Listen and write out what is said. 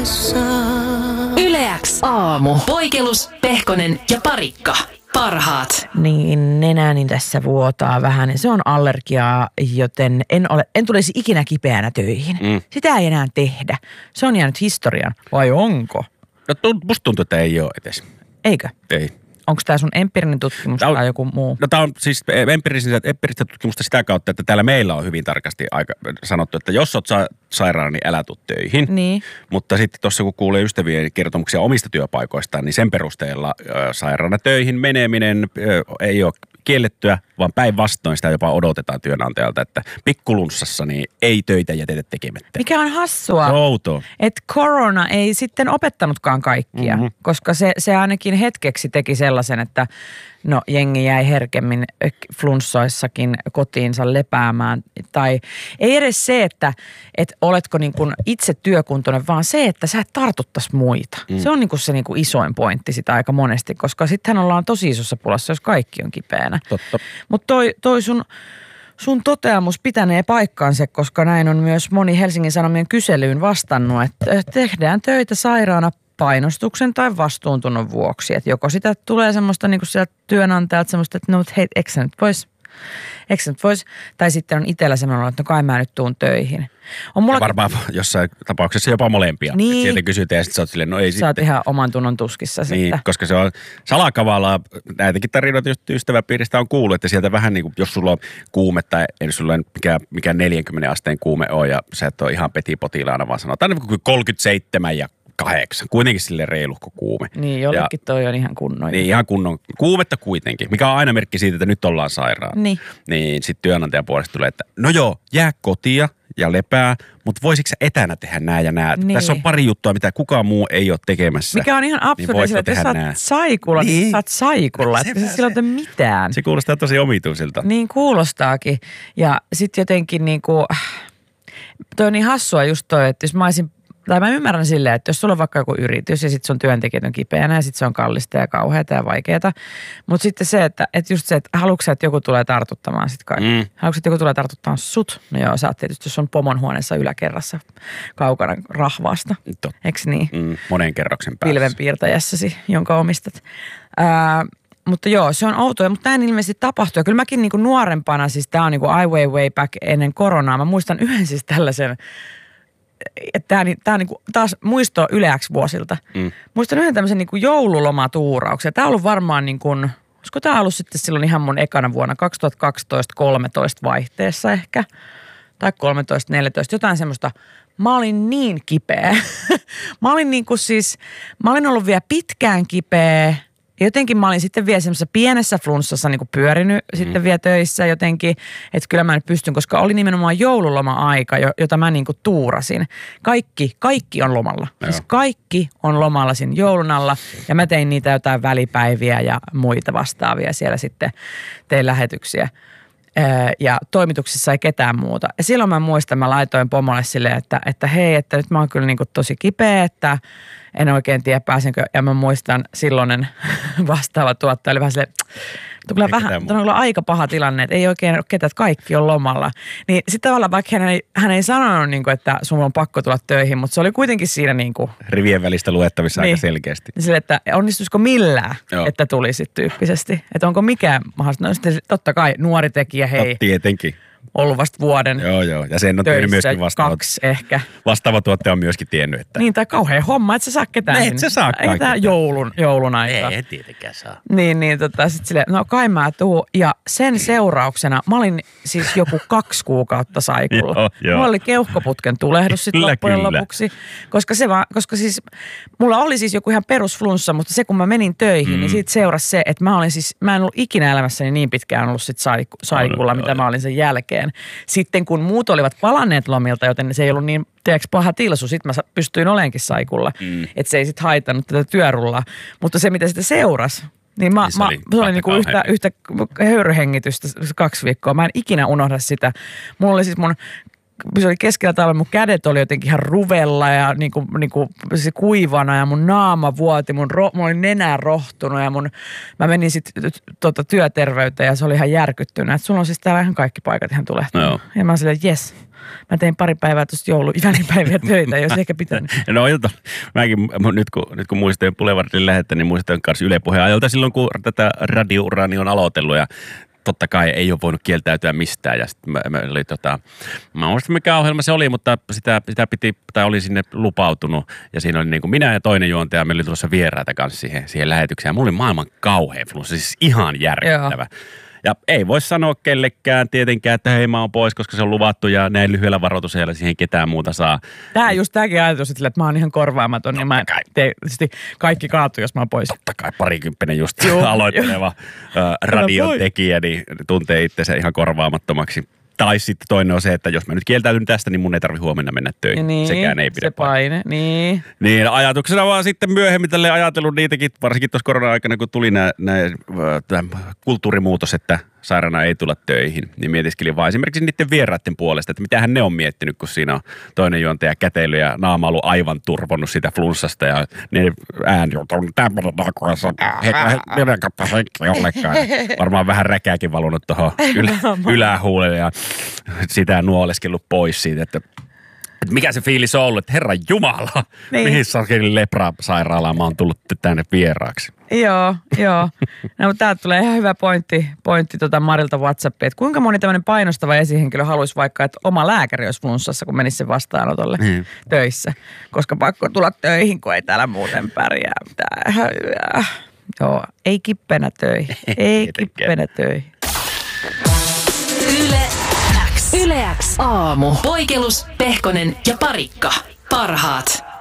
Yle X aamu. Poikelus, Pehkonen ja Parikka. Parhaat. Niin, nenäni tässä vuotaa vähän. Se on allergiaa, joten en tulisi ikinä kipeänä töihin. Sitä ei enää tehdä. Se on jäänyt historian. Vai onko? No musta tuntuu, että ei ole edes. Eikö? Ei. Onko tämä sun empiirinen tutkimus tai joku muu? No tämä on siis empiiristä tutkimusta sitä kautta, että täällä meillä on hyvin tarkasti sanottu, että jos oot sairaana, niin älä tuu töihin. Niin. Mutta sitten tuossa kun kuulee ystävien kertomuksia omista työpaikoistaan, niin sen perusteella sairaana töihin meneminen ei ole kiellettyä, vaan päinvastoin sitä jopa odotetaan työnantajalta, että pikkulunssassa niin ei töitä jätetä tekemättä. Mikä on hassua, että korona ei sitten opettanutkaan kaikkia, koska se ainakin hetkeksi teki sellaisen, että no jengi jäi herkemmin flunssoissakin kotiinsa lepäämään. Tai ei edes se, että oletko niin kuin itse työkuntoinen, vaan se, että sä et tartuttaisi muita. Se on niin kuin se niin kuin isoin pointti sitä aika monesti, koska sittenhän ollaan tosi isossa pulassa, jos kaikki on kipeänä. Totta. Mutta toi sun toteamus pitänee paikkaansa, koska näin on myös moni Helsingin Sanomien kyselyyn vastannut, että tehdään töitä sairaana painostuksen tai vastuuntunnon vuoksi. Että joko sitä tulee semmoista niin kuin sieltä työnantajalta semmoista, että no hei, eikö sä nyt vois, tai sitten on itsellä semmoinen, että no kai mä nyt tuun töihin. Ja varmaan jossain tapauksessa jopa molempia. Niin. Sieltä kysytään ja sitten sä oot silleen, no ei sä oot ihan oman tunnon tuskissa niin, sitten. koska se on salakavalla, näitäkin tarinoita ystäväpiiristä on kuullut, että sieltä vähän niin kuin, jos sulla on kuumetta, ei sulla mikään 40 asteen kuume ole ja sä et ole ihan petipotilaana, vaan sanotaan niin kuin 37 ja 8. Kuitenkin sille reiluhko kuume. Niin, jollekin toi on ihan kunnon. Niin, ihan kunnon. Kuumetta kuitenkin, mikä on aina merkki siitä, että nyt ollaan sairaana. Niin sitten työnantajan puolesta tulee, että no joo, jää kotia ja lepää, mutta voisitko sä etänä tehdä nää ja nää? Niin. Tässä on pari juttua, mitä kukaan muu ei ole tekemässä. Mikä on ihan absurdia, että jos sä oot saikulla, niin saat saikulla. Että se silloin ole mitään. Se kuulostaa tosi omituisilta. Niin kuulostaakin. Ja sitten jotenkin niinku, toi on niin hassua just toi, että jos mä ymmärrän silleen, että jos sulla on vaikka joku yritys ja sitten sun työntekijät on kipeänä ja sitten se on kallista ja kauheata ja vaikeata. Mutta sitten se, että just se, että haluatko sä, että joku tulee tartuttamaan sitten kaikki. Haluatko että joku tulee tartuttamaan sut? No joo, sä oot tietysti, jos on pomon huoneessa yläkerrassa kaukana rahvaasta. Eikö niin? Monen kerroksen päässä. Pilvenpiirtäjässäsi, jonka omistat. Mutta joo, se on outoa, mutta näin ilmeisesti tapahtuu. Ja kyllä mäkin niinku nuorempana, siis tää on niinku way back ennen koronaa. Mä muistan yhden siis tällaisen, että tämä on niinku taas muisto Yle X-vuosilta. Muistan yhden tämmöisen niinku joululomatuurauksen. Tämä on ollut varmaan niin kuin, olisiko tämä ollut sitten silloin ihan mun ekana vuonna 2012-13 vaihteessa ehkä. Tai 13-14, jotain semmoista. Mä olin niin kipeä. Mä olin ollut vielä pitkään kipeä. Jotenkin mä olin sitten vielä semmoisessa pienessä flunssassa niin kuin pyörinyt sitten vielä töissä jotenkin, että kyllä mä nyt pystyn, koska oli nimenomaan joululoma-aika, jota mä niin kuin tuurasin. Kaikki on lomalla. Siis kaikki on lomalla siinä joulun alla ja mä tein niitä jotain välipäiviä ja muita vastaavia siellä sitten, tein lähetyksiä. Ja toimituksissa ei ketään muuta. Ja silloin mä muistan, mä laitoin pomolle silleen, että hei, että nyt mä oon kyllä niin kuin tosi kipeä, että en oikein tiedä pääsenkö. Ja mä muistan silloinen vastaava tuottaja oli vähän silleen, on kyllä aika paha tilanne, että ei oikein ole ketään, että kaikki on lomalla. Niin sitten tavallaan vaikka hän ei sanonut, niin kuin, että sun on pakko tulla töihin, mutta se oli kuitenkin siinä niin kuin rivien välistä luettavissa aika selkeästi. Sille, että onnistuisiko millään, että tulisit tyyppisesti. Että onko mikään mahdollista. No sitten totta kai nuori tekijä, hei. No, tietenkin. Ollut vasta vuoden. Joo. Ja sen on tehnyt myöskin kaksi ehkä. Vastaava tuottaja on myöskin tiennyt, että niin, tai kauhean homma, että sä saa ketään. Et sä saa kaikkea. Ei tää joulun aikaa. Ei tietenkään saa. Niin, sit silleen, no kai mä tuu. Ja sen seurauksena, mä olin siis joku 2 kuukautta saikulla. Joo. Mulla oli keuhkoputken tulehdus sit loppujen lopuksi. Koska siis, mulla oli siis joku ihan perusflunssa, mutta se kun mä menin töihin, niin siitä seurasi se, että mä en ollut ikinä elämässäni niin pitkään ollut sit saikulla, mitä mä olin sen jälkeen. Sitten kun muut olivat palanneet lomilta, joten se ei ollut niin paha tilsu, sitten mä pystyin olenkin saikulla. Että se ei sitten haitannut tätä työrullaa. Mutta se, mitä sitten seurasi, niin se oli niinku yhtä höyryhengitystä 2 viikkoa. Mä en ikinä unohda sitä. Mulla oli siis se oli keskellä talvea, mun kädet oli jotenkin ihan ruvella ja niinku se kuivana ja mun naama vuoti, mulla oli nenä rohtunut ja mä menin sitten työterveyteen ja se oli ihan järkyttynyt. Että sulla on siis täällä ihan kaikki paikat ihan tulehtunut. Ja mä olin silleen, jes, Mä tein pari päivää tuosta jouluivänipäiviä töitä, jos ehkä pitänyt. No mäkin nyt kun muistan Boulevardin lähettä, niin muistan kanssa Yle Puheen ajalta silloin, kun tätä radiourani on aloitellut ja totta kai ei ole voinut kieltäytyä mistään ja sitten mä muistan mikä ohjelma se oli, mutta sitä piti, tai oli sinne lupautunut ja siinä oli niin kuin minä ja toinen juontaja, meillä oli tulossa vieraita kanssa siihen lähetykseen ja mulla oli maailman kauhean flunssa, siis ihan järkyttävä. Ja ei voi sanoa kellekään tietenkään, että hei mä oon pois, koska se on luvattu ja näin lyhyellä varoitusajalla siihen ketään muuta saa. Tämäkin ajatus, että mä oon ihan korvaamaton ja mä kaikki kaatuu, jos mä oon pois. Totta kai parikymppinen just aloitteleva radion tekijä, niin tuntee itsensä ihan korvaamattomaksi. Tai sitten toinen on se, että jos mä nyt kieltäytyn tästä, niin mun ei tarvitse huomenna mennä töihin. Niin, sekään ei pidä se paine, niin. Niin, ajatuksena vaan sitten myöhemmin tälle ajatellut niitäkin, varsinkin tuossa korona-aikana, kun tuli tämä kulttuurimuutos, että sairaana ei tulla töihin, niin mietiskelin vaan esimerkiksi niiden vieraiden puolesta, että mitähän ne on miettinyt, kun siinä on toinen juontaja käteily ja naama ollut aivan turvonnut sitä flunssasta ja ne ääni on tämmöinen nakoissa, ollenkaan. Varmaan vähän räkääkin valunut tuohon ylähuulelle ja sitä nuoleskellut pois siitä, että mikä se fiilis on ollut, että herran jumala, niin. Mihin saakeli leprasairaalaan mä oon tullut tänne vieraaksi. Joo. No, mutta täältä tulee ihan hyvä pointti Marilta WhatsAppiin, että kuinka moni tämmöinen painostava esihenkilö haluaisi vaikka, että oma lääkäri olisi flunssassa, kun menisi sen vastaanotolle töissä. Koska pakko tulla töihin, kun ei täällä muuten pärjää. Joo, ei kippenä töihin. Ei kippenä töihin. Yle X aamu. Poikelus, Pehkonen ja Parikka. Parhaat.